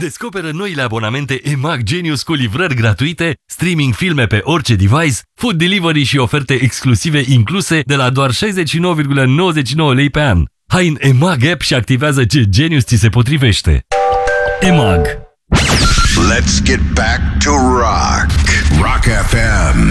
Descoperă noile abonamente EMAG Genius cu livrări gratuite, streaming filme pe orice device, food delivery și oferte exclusive incluse de la doar 69,99 lei pe an. Hai în EMAG app și activează ce Genius ți se potrivește. EMAG. Let's get back to rock. Rock FM.